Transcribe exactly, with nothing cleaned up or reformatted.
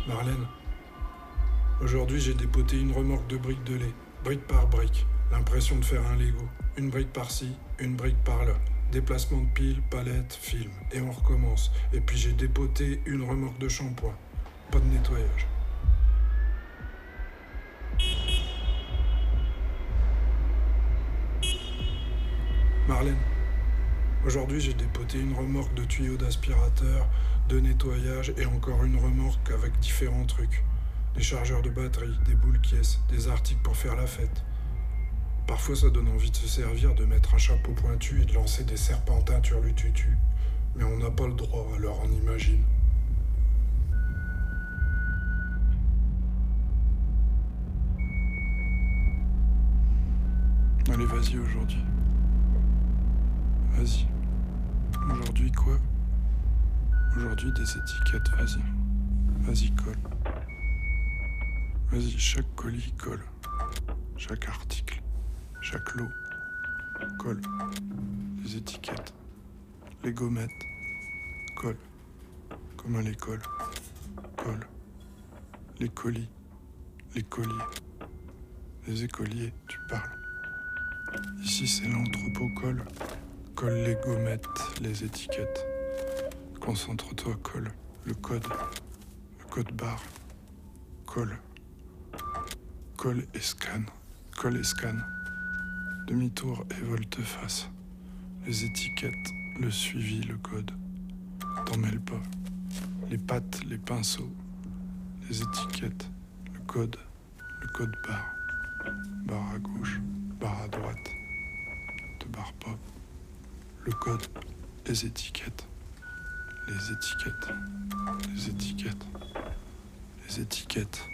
Marlène, aujourd'hui j'ai dépoté une remorque de briques de lait, brique par brique, l'impression de faire un Lego. Une brique par-ci, une brique par-là. Déplacement de piles, palettes, film. Et on recommence. Et puis j'ai dépoté une remorque de shampoing. Pas de nettoyage. Marlène, aujourd'hui j'ai dépoté une remorque de tuyaux d'aspirateur, de nettoyage et encore une remorque avec différents trucs. Des chargeurs de batterie, des boules caisses, des articles pour faire la fête. Parfois ça donne envie de se servir, de mettre un chapeau pointu et de lancer des serpentins turlututu. Mais on n'a pas le droit, alors on imagine. Allez, vas-y aujourd'hui. Vas-y. Aujourd'hui quoi? Aujourd'hui des étiquettes, vas-y. Vas-y, colle. Vas-y, chaque colis colle. Chaque article. Chaque lot. Colle. Les étiquettes. Les gommettes. Colle. Comme à l'école. Colle. Les colis. Les colliers. Les écoliers, tu parles. Ici c'est l'entrepôt colle. Colle les gommettes, les étiquettes. Concentre-toi, colle. Le code. Le code barre. Colle. Colle et scanne. Colle et scanne. Demi-tour et volte-face. Les étiquettes, le suivi, le code. T'en mêles pas. Les pattes, les pinceaux. Les étiquettes, le code. Le code barre. Barre à gauche, barre à droite. Te barre pas. Le code, les étiquettes. Les étiquettes. Les étiquettes. Les étiquettes.